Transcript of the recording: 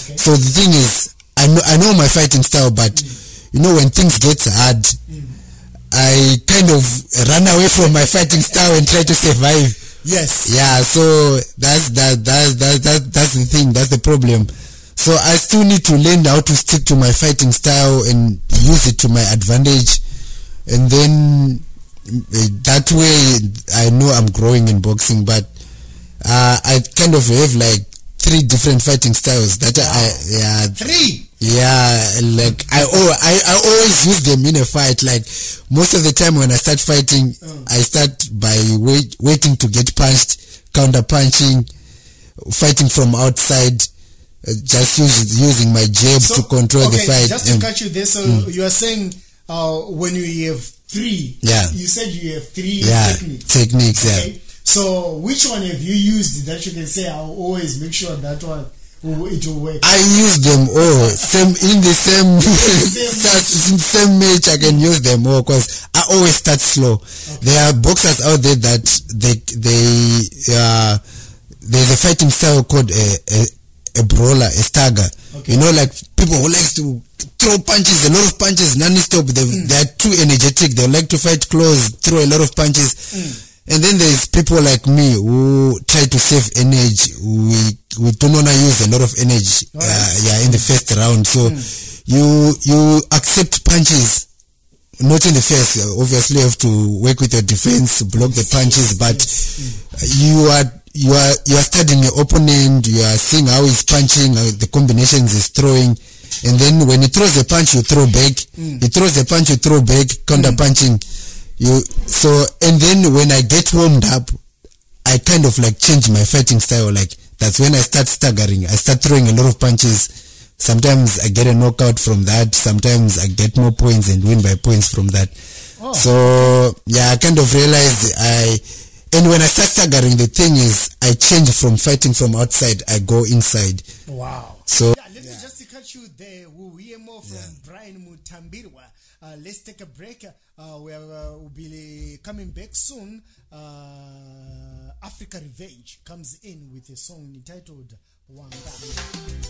Okay. So the thing is, I know my fighting style, but when things get hard, I kind of run away from my fighting style and try to survive. Yes. Yeah, so that's the thing. That's the problem. So I still need to learn how to stick to my fighting style and use it to my advantage, and then that way I know I'm growing in boxing. But I kind of have like 3 different fighting styles that Three. Yeah, like I always use them in a fight. Like most of the time when I start fighting, I start by waiting to get punched, counter punching, fighting from outside, just using my jab to control the fight. Just to catch you there, so you are saying when you have 3, you said you have 3 techniques. Okay. So which one have you used that you can say I'll always make sure that one it will work? I use them all. In the same match, I can use them all because I always start slow. Okay. There are boxers out there that there's a fighting style called a brawler, a stagger. Okay. Like people who like to throw punches, a lot of punches, non-stop. They're too energetic. They like to fight close, throw a lot of punches. And then there's people like me who try to save energy. We don't want to use a lot of energy in the first round. So you accept punches, not in the first. Obviously you have to work with your defense, block the punches, but you are studying your opponent, you are seeing how he's punching, how the combinations he's throwing, and then when he throws a punch you throw back, he throws a punch you throw back, counter punching. And then when I get warmed up, I kind of like change my fighting style. Like that's when I start staggering. I start throwing a lot of punches. Sometimes I get a knockout from that. Sometimes I get more points and win by points from that. So I kind of realized and when I start staggering, the thing is I change from fighting from outside, I go inside. Wow. So let me just catch you there. We'll hear more from Brian Mutambirwa. Let's take a break. We'll be coming back soon. Africa Revenge comes in with a song entitled Wanga.